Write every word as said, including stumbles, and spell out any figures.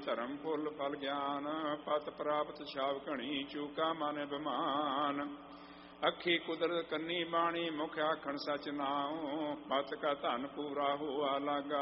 ਧਰਮ ਫੁੱਲ ਫਲ ਗਿਆਨ, ਪਤ ਪ੍ਰਾਪਤ ਛਾਵ ਘਣੀ, ਚੂਕਾ ਮਨ ਬਿਮਾਨ। ਅੱਖੀ ਕੁਦਰਤ ਕੰਨੀ ਬਾਣੀ, ਮੁਖ ਆਖਣ ਸਚ ਨਾਉ, ਪਤ ਕਾ ਧਨ ਪੂਰਾ ਹੋਆ ਲਾਗਾ,